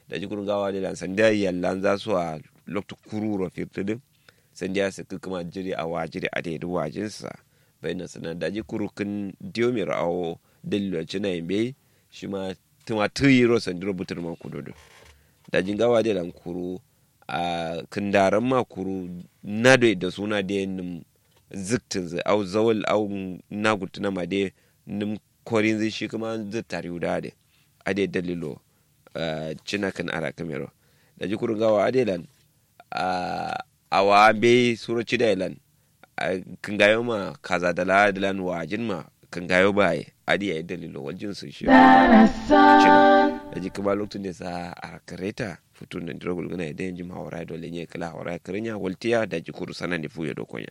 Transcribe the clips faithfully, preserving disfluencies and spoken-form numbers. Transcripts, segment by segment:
da ji kurun gawa da lan sandiya yallan za su a lokto kururo firtudin sandiya su kuma jiri a wajiri a da wajinsa bayan sanan da ji kurukin diomir awo dalilo cina yambe shi ma tuma tuyiro sandiro butur ma kudodo da jin gawa da lan kuru a kindaran ma kuru nado da suna da yin ziktin zai au zawal au nagutuna ma da nim korin zai shi kuma zai tari da da ade dalilo cina kan ara kamero da ji kurun gawa adelan a wa be suroci da ilan kan gayo ma kaza da ladilan wajin ma kan gayo baye adi ya dalilo waljin su shi cina da ji kuma lokacin da sa a kareta futun da drogul gana da yanzu ma hawara dole ne kala hawara karinya waltiya da ji kuru sanan da fuye dokonya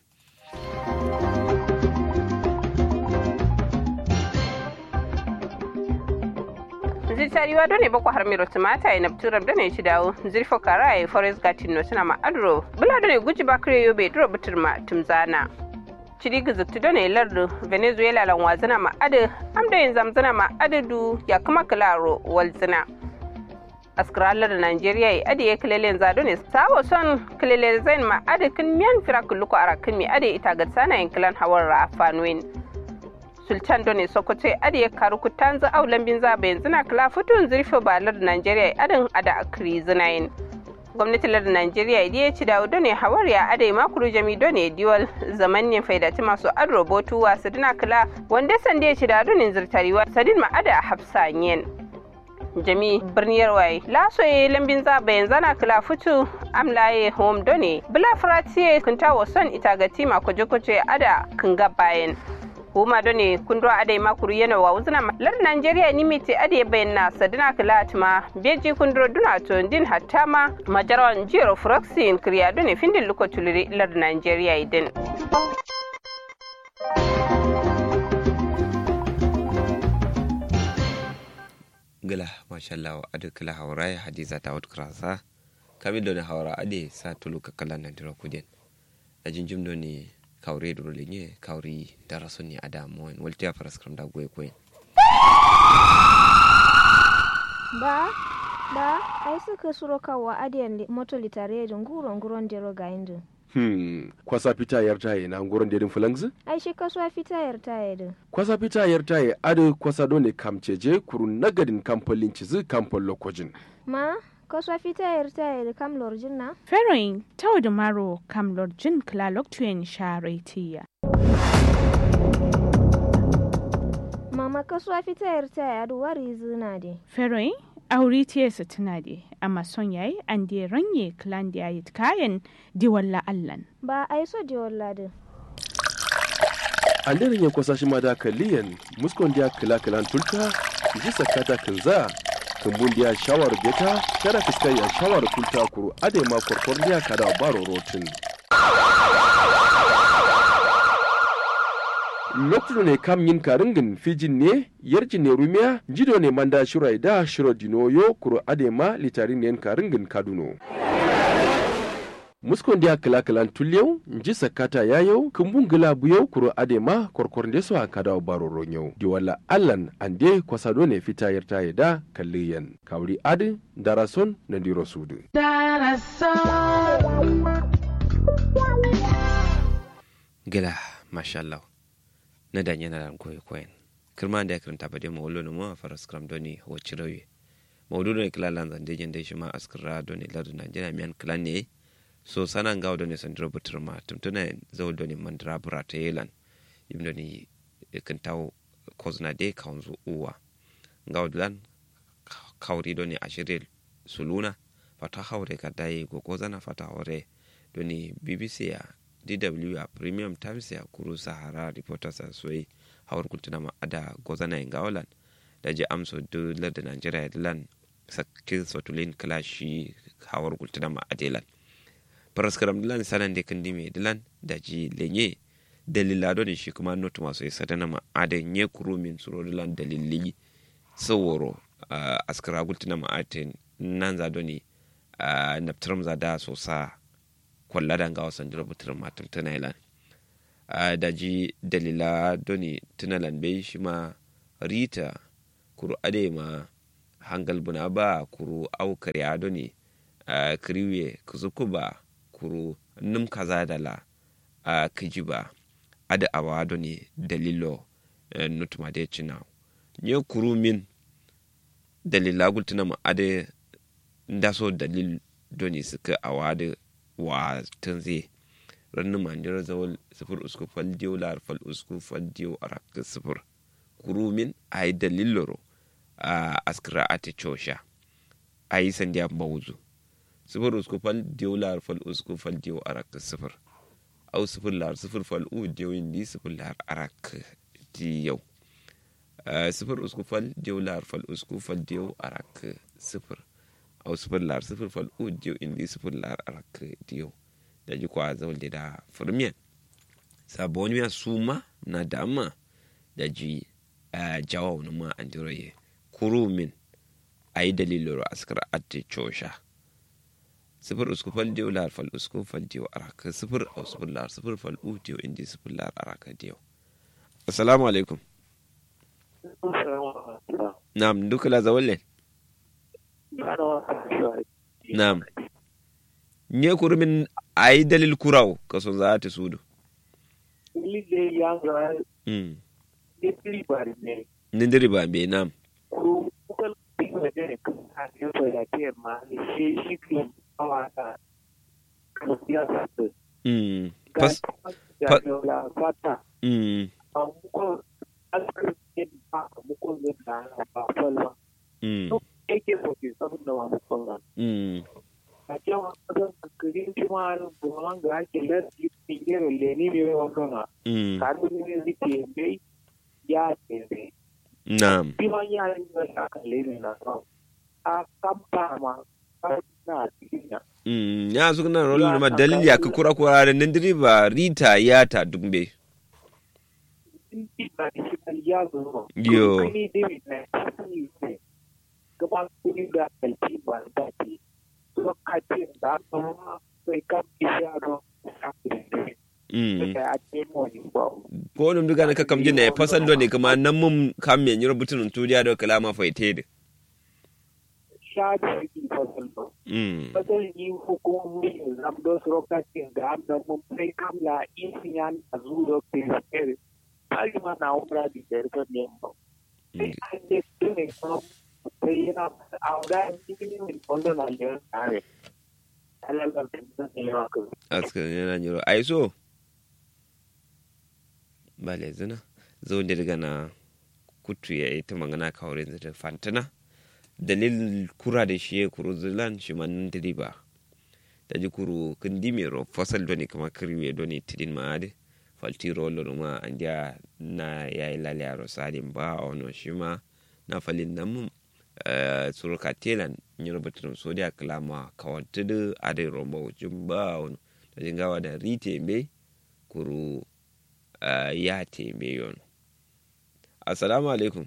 zitariwa done boko har miro tumata ina turam done shi dawo zirfo kara e forest gatin no tuna ma adro bula done guji bakre yo be dro buturma tumzana chidi gizukti done lardu venezuela lan wazana ma ade amda yin zamzana ma adadu ya kuma klaro walzina askralar da nigeria e ade ya kilelen za done sawo son kilele zain ma ade kin miyan firakuluko arakin mi ade ita gatsana yin klan hawar rafanwin sultan done sokoto ade ya karu kutanza au lambin zaba yanzu na kala futun zurfe balar Najeriya adin ada akri zinayin gwamnatin lar Najeriya idan ya ci dawo done hawariya ade makuru jami done diwal zamanin faidati masu adro botu wasu dina kala wanda sande ya ci dawo done zurtariwa sadin ma ada hafsanyen jami birniyar wai lasoye lambin zaba yanzu na kala futu amlaye home done bula fratiye kunta wason itagati ma kuje-kuje ada kinga bayan huma done kundro adai makuru yana wa uzuna lar Nigeria ni miti adai bayanna sadina kalatma beji kundro duna to din hatta ma majaran jiro froxin kriya done findin lokotulire lar Nigeria idin gala mashallah adu kala hawrai hadiza ta wut krasa kamil done hawra ade sa tuluka kala nan dira kuden ajin jumdo ne kawre duro lenye kawri darasoni ada moen waltia faraskram da goy koy ba ba ai suka suro kawa adiyan moto litare da nguro nguron dero gaindu hmm kwasa fita yarta yi na nguron derin fulangzi ai shi kaswa fita yarta yi din kwasa fita yarta yi adu kwasa dole kamceje kurun nagadin kampolin cizi kampol lokojin ma kaswa fita yarta yi kam lorjin na feroin tawo da maro kam lorjin kla loktuyen sharetiya mama kaswa fita yarta yi adu wari zina de feroin aure tiyarsa tana da amma son yayi an da ranye klan da yayi kayan diwalla allan ba ai so diwalla din an da ranye kwasa shi ma da kalliyan muskon da kala kalan tulta ji sakata kinza kumbun da shawar beta kada fiskai a shawar tulta kuru ade ma korkor da kada baro rotin lokacin ne kam yin karingin fijin ne yarjin ne rumiya jido ne manda shirai da shiro dinoyo kuro adema litarin ne karingin kaduno muskon dia kala kalan tulyau nji sakata yayau kumbun gila buyau kuro adema korkor ndeso akada baro ronyo diwala allan ande kwasado ne fita yarta yada kalliyan kawri adi darason na diro sudu darason gila mashallah na danya na ran koyi koyen kirma da kiranta ba dai mawlo no ma faras kram doni ho chirawi mawdu ne kala lan zan dejen dai shi ma askara doni ladu Najeriya miyan kala ne so sanan gawo doni sandro buturma tumtuna zaw doni mandra burata yelan ibno ni kantaw kozna de kaunzu uwa gawo lan kawri doni ashirel suluna fata hawre ka dai go kozana fata hawre doni B B C ya D W a Premium Times ya kuru Sahara Reporters a soyi hawar kultuna ma ada gozana yin gawalan da ji amso dolar da Najeriya dilan sakin sotulin kalashi hawar kultuna ma adelan paraskaram dilan sanan da kan dime dilan da ji lenye dalilado ne shi kuma notu masu isa dana ma adan ye kuru min suro dilan dalili saworo askara kultuna ma aten nan za doni naptram za da sosa kwalla da ngawa san dira butir matum tunailan a daji dalila doni tunalan bai shi ma rita kuru ade ma hangal buna ba kuru au kariya doni a kriwe kuzukuba kuru num kaza dala a kijiba ada awa doni dalilo nutuma de china nye kuru min dalila gultuna ma ade ndaso dalil doni suka awa da wa tanzi rannu manjira zawal sifir usku fal diyo lar fal usku fal diyo arak sifir kuru min ay daliloro a askira ate chosha ayi sandiya mawuzu sifir usku fal diyo lar fal usku fal diyo arak sifir au sifir lar sifir fal u diyo indi sifir lar arak diyo sifir usku fal diyo lar fal usku fal diyo arak sifir au sifir lar sifir fal u diyo indi sifir lar arak diyo da ji kwa zaul da firmiyan sabon ya suma na dama da ji jawa wani ma an jiroye kuru min a yi dalilin askar ati chosha sifir usku fal diyo lar fal usku fal diyo araka sifir au sifir lar sifir fal u diyo indi sifir lar araka diyo. Assalamu alaikum. Naam duka la zawalle. Naam nye kuru min a yi dalil kurawo kaso za ta sudu. Lide yanga Mm. dipli bari ne. Nindiri ba be nam. Kuru kukal piwa jene kan yoto ya tiyan ma shi shi ki awata kasiya satu. Mm. Pas Ya yola fata. mm. Muko askar ne ba muko ne da ba falwa. Mm. To ake so ki sabu da wa muko na. Mm. A cewa kasan akirin kuma buwan ga ake lardin yero leni ne wa kana. Mm. Kadu ne zike bai ya ce Naam. Piman yaran da aka lene na sau. A kampa ma na tiya. Mm. Ya su kana rolin ma dalili ya kura kura da nindiri ba rita ya ta dumbe. Inti ba shi kan ya zo. Yo. Kuni David na kasani ne. Gaba kuni da kalci ba da ti. So kace da kuma sai kam isha do. Mm. Sai a ce mo ni ba. Ko num duga na kakam jina ya fasal do ne kuma nan mun kam me nyiro butun tudiya do kalama faite de. Sha da shi fasal ba. Mm. Fasal yi hukumomi zam do srokatin da amna mun sai kam la isiyan azuro pesere. Ai ma na umra di derka ne ba. Mm. Sai an de tune ko sai yana auda cikin min kondo na le tare. Allah da ne ya ka. Aska yana nyiro aiso. Bale zina zo da daga na kutu ya ita magana kawai da fantana dalil kura da shi ya kuru zilan shi man diriba da ji kuru kindi mai ro fasal doni kama kirwe doni tidin ma'adi falti rolo ma an ja na yayi lalya ro sadin ba ono shi ma na falin nan mun suruka telan nyiro batun so da kalama kawantadu ade rombo jumba ono da jingawa da rite be kuru Uh, ya tembe yon. Assalamu alaikum.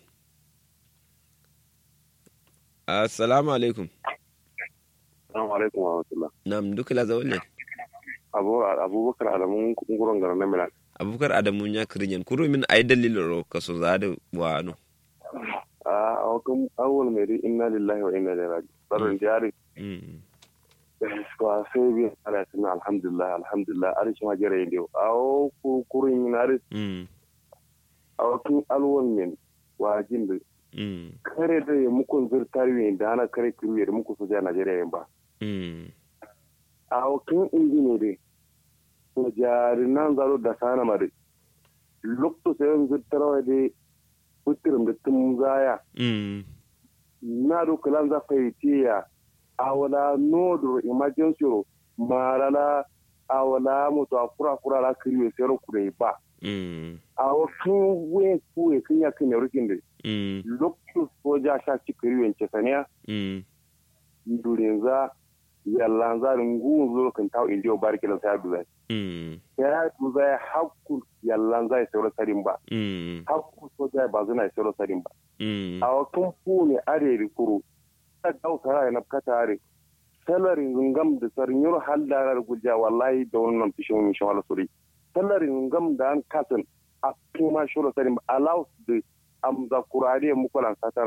Assalamu alaikum. Assalamu alaikum wa rahmatullah. Nam duka la zawle. Abu Abubakar Adamu nguron garan Milan. Abubakar Adamu nya kirinyan kuru min ay daliloro kaso zada wa no. Ah akum awwal mai inna lillahi wa inna ilaihi raji'un. Barin jari. Mm. Ko sai bi ala sunna alhamdulillah alhamdulillah arishi ma jere dio. Aw ku kurin nari. Mm. Aw kun alwon min wajin da Mm. kare da mukun zurtarwi da ana kare kirwe da muku soja Najeriya ba. Mm. Aw kun injine de. To jari nan zaro da sana mare. Lokto sai zurtarwa de putirum da tum zaya. Mm. Na do kalan za faitiya awala nodo emergency ro marala awala moto akura kura la kiriwe sero kure ba Mm. awo tun we kuwe kinya kinya rukinde Mm. lokto soja sha cikiriwe ncesania Mm. ndurenza yallanza ngu zo kan taw indio barkila sa duza Mm. ya duza hakku yallanza sero sarimba Mm. hakku soja bazuna sero sarimba Mm. awo tun fu ne are rikuru ta daukara na katare salarin zungam da sarnyar haldarar guja wallahi da wannan fishin min shawala suri salarin zungam da an kasan a kuma shoro sarin allows da amza kurare muku lan satara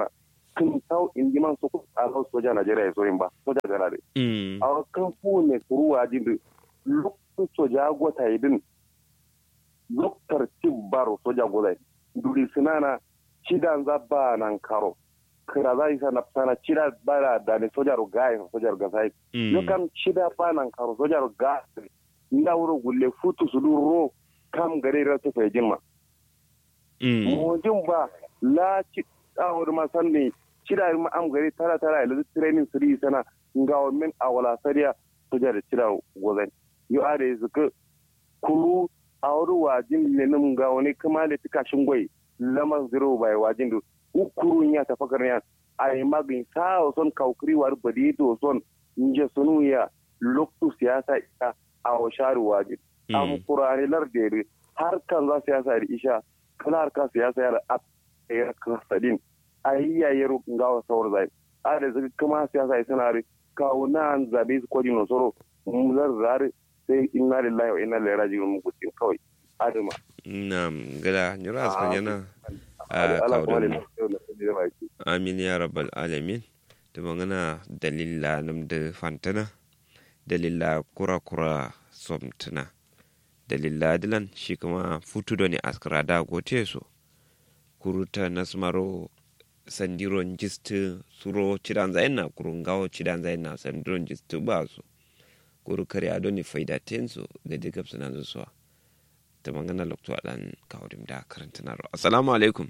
kan tau indiman su ku tsaro soja Najeriya ya soyin ba soja gara de a kan fu ne kuruwa jin lokacin soja gota idin lokar tibaro soja gota duri sinana cidan zabba nan karo kira za isa na sana cida bara da ne sojar gai sojar gasai yo kam cida ba nan karo sojar gai nda wuro gulle futu su ro kam gare ra ta fejin ma mo jin ba la ci awur ma sanne cida ma am gare tara tara ila training siri sana ngawo min awala sariya sojar cida gozan yo are zuka kuru awru wajin ne num ngawo ne kuma le tikashin goyi laman zero bai wajin do ukurun ya tafakar ya ai magin sa son kaukri war badi to son nje sunu ya loktu siyasa ita a washaru wajin am qur'ani lar dere har kan za siyasa da isha kala har ka siyasa ya a ya kasadin ai ya yaro ngawa sawar zai a da zai kuma siyasa ai sanare kauna an zabe su kwadi no soro mun zarrare sai inna lillahi wa inna ilaihi raji'un mu kutin kawai adama na'am gada nyura askan yana a kaudin amin ya rabbal alamin da magana dalila nam da fantana dalila kura kura somtuna dalila dilan shi kuma futu da ne askara da gote so kuruta nasmaro sandiron jistu suro cidan zayin na kurun gawo cidan zayin na sandiron jistu ba su kuru kare ado ne faidaten su ga dukkan suna zuwa ta magana lokto alan kaudin da karanta naro assalamu alaikum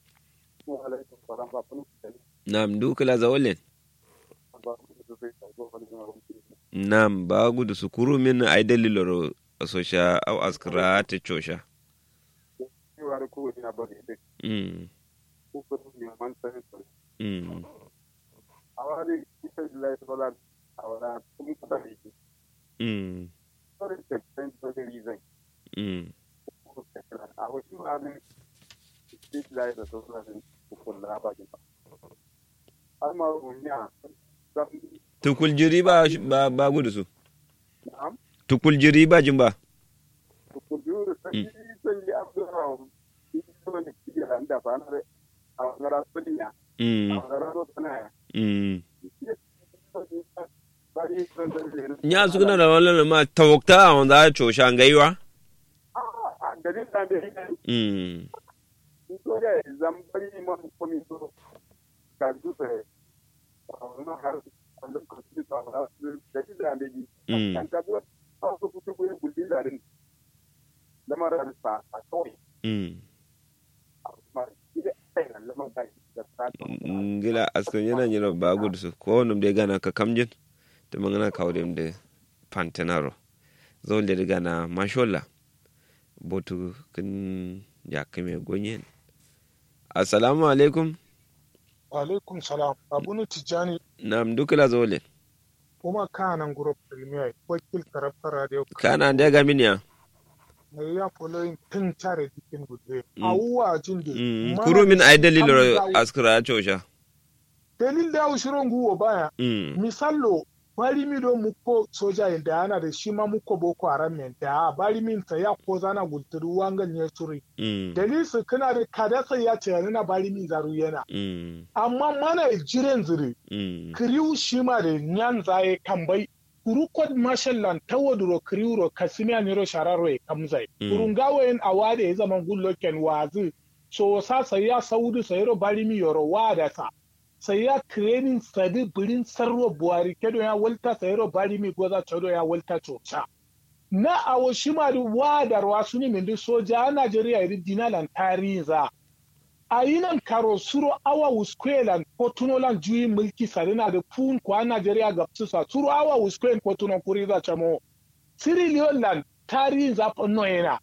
Nam dukala zawalin. Nam ba gudu su kuru min ai daliloro sosha au askara ta chosha. Mm. Mm. Mm. Mm. Tukul jiri ba ba gudu su. Tukul jiri ba jin ba. Tukul jiri sai sai ya abdura ito ne kira da fa na a ngara sudiya. Mm. Mm. Nya su kuna da wannan ma tawakta a wanda chosha ngaiwa. Ah, gadin da da. Mm. Soja zambari ma komi so ka dupe na har da ko ci ta da da da da kan ka do a ko kutu ko bulli da rin da mara sa a koi mm ma ide sai nan lamar da da ngila askan yana nyira ba gudu su ko num de gana ka kamjin to mangana kawdem de pantenaro zol de gana masholla botu kin ya kame gonyen. Assalamu alaikum. Wa alaikum salam. Abunu Tijani. Nam dukala zole. Kuma kanan group premier wakil karafta radio. Kana da ga minya. Ne ya following tin tare dikin gudwe. Awuwa jinde. Kuru min ai dalilo askara chosha. Dalil da ushiron guwo baya. Misallo bari mi do muko soja inda ana da shi ma muko boko haram men da bari min ta ya ko zana gulturu wangan ne suri dalil su kana da kada sai ya ce na bari min zaru yana amma mana jiren zuri kriu shi ma da nyan zaye kambai kuru kod mashallan tawaduro kriuro kasimiya niro shararo e kamzai kurungawo en awade ya zaman gullo ken wazi so sa sai ya saudu sayro bari mi yoro wada sa sai ya training sadi birin sarro buhari kedo ya walta sayro bari mi goza chodo ya walta chocha na awo shima du wadar wasu ne min soja a Najeriya iri dinalan tariza a yinan karo suro awa uskwelan kotunolan juyi mulki sarina da fun kwa Najeriya ga susa suro awa uskwen kotunon kuriza chamo siriliyon lan tariza ponno yana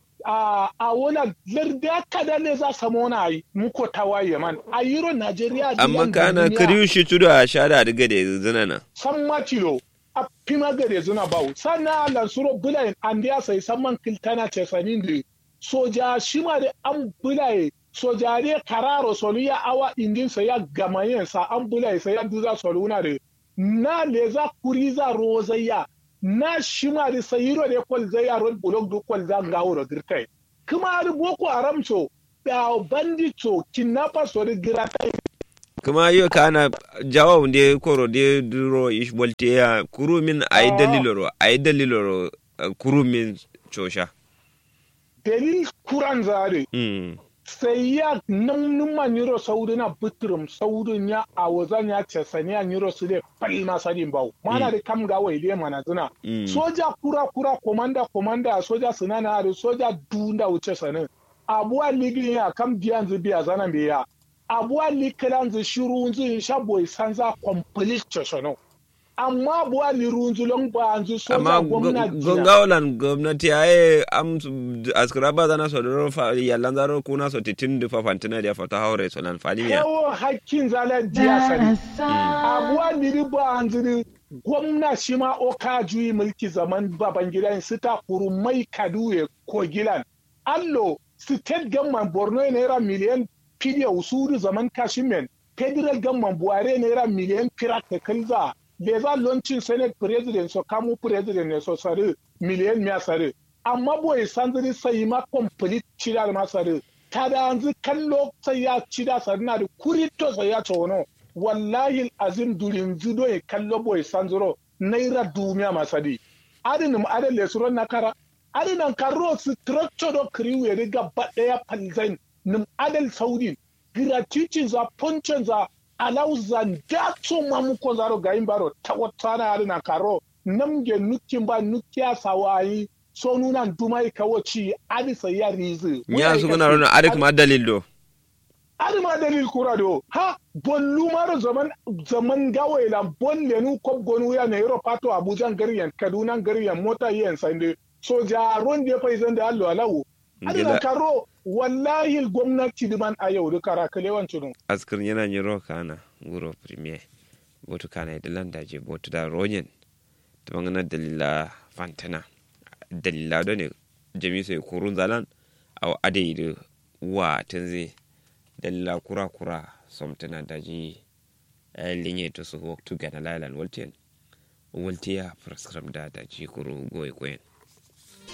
a a wala larda kada ne za samu na yi muko tawaye man a yiro Najeriya amma kana kariyu shi tudu a shada da gade zinana san matilo a pima gade zuna bawo sanna lan suro bulayin andiya sai samman kiltana ce sanin da soja shima da an bulaye soja ne kararo soluya awa indin sai ya gamayen sa an bulaye sai ya duza soluna da na leza kuriza rozayya na shima da sayiro da kwal zai yaron bulog duk kwal za ga wuro girkai kuma da boko haram so da bandito kidnappers so da giratai kuma yo kana jawo de koro de duro ish bolte ya kuru min ay daliloro ay daliloro kuru min chosha dalil kuran zare mm sai ya nan numa niro saudina butrum saudin ya awazan ya ce saniya niro su de palma sadin bawo mana da kam ga wai de mana zuna soja kura kura komanda komanda soja sunana da soja dunda wuce sanin abuwa ligin ya kam biyan zubiya zanan biya abuwa likiran zu shiru zu shabo sanza complete chosono amma abuwa lirunzu long ba zu soja gwamnati gongawalan gwamnati yayi am askraba zana so do fa yallan zaro kuna so titin du fa fantina da fa ta haure so lan fani ya yawo hakkin zala diya sani abuwa liriba anzu gwamna shi ma oka juyi mulki zaman baban gidan su ta kurumai kaduye ko gilan allo state government borno naira miliyan fidiya usuru zaman kashimen federal government buhari naira miliyan firak kalza da za launching senate president so kamu president ne so sare miliyan miya sare amma boy sanzuri sai ma complete cida ma sare ta da yanzu kallo sai ya cida sare na da kurito sai ya tsono wallahi azim durin zudo e kallo boy sanzuro naira dumiya masadi adin adin lesuron na kara adinan karo structure do kriwe riga badaya palzain nim adal saudi gratuity za punchen za alauzan datso mamuko zaro gayin baro tawatana adinan karo namge nukin ba nukiya sawayi so nuna dumai kawoci adi sai ya rizu nya su kuna rona adi kuma dalil do adi ma dalil kura do ha bollu maro zaman zaman gawe la bolle nu ko gonu ya ne Europe to Abuja gariyan Kaduna gariyan mota yen sande soja ron da fa izan da Allah alawo adina karo wallahi gwamnati diman a yau da kara kalewan tunu askar yana ni roka na guro premier botu kana da landa je botu da ronyen to bangana dalila fantana dalila do ne jami sai kurun zalan aw adai wa tanzi dalila kura kura somtana daji linye to su work together lailan walten waltiya prescribe da daji kuru goy kwen